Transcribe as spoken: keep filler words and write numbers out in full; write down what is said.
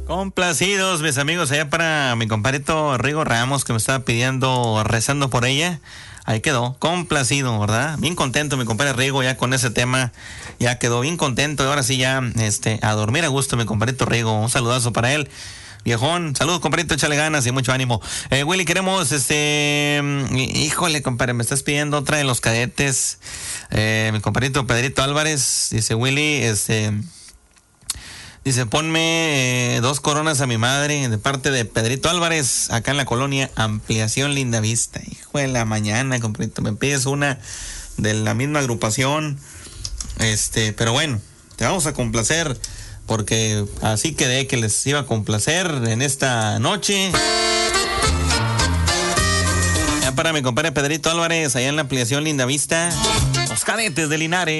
Complacidos, mis amigos, allá para mi compadrito Rigo Ramos, que me estaba pidiendo, rezando por ella. Ahí quedó, complacido, ¿verdad? Bien contento, mi compadre Rigo, ya con ese tema, ya quedó bien contento. Y ahora sí ya, este, a dormir a gusto, mi compadrito Rigo. Un saludazo para él. Viejón, saludos, compadrito, échale ganas y mucho ánimo. Eh, Willy, queremos, este, híjole, compadre, me estás pidiendo otra de Los Cadetes. Eh, mi compadrito Pedrito Álvarez, dice Willy, este... Dice, ponme eh, dos coronas a mi madre de parte de Pedrito Álvarez, acá en la colonia Ampliación Linda Vista. Hijo de la mañana, compadrito, me pides una de la misma agrupación. Este, pero bueno, te vamos a complacer, porque así quedé que les iba a complacer en esta noche. Ya para mi compadre Pedrito Álvarez, allá en la Ampliación Linda Vista, Los Cadetes de Linares.